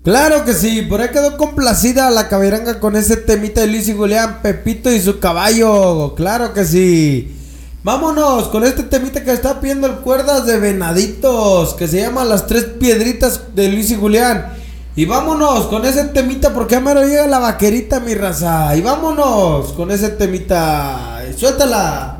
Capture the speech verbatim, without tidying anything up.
Claro que sí, por ahí quedó complacida la caberanga con ese temita de Luis y Julián, Pepito y su caballo. Claro que sí. Vámonos con este temita que está pidiendo el Cuerdas de Venaditos, que se llama Las Tres Piedritas de Luis y Julián. Y vámonos con ese temita porque ya mero llega la vaquerita, mi raza. Y vámonos con ese temita. Suéltala.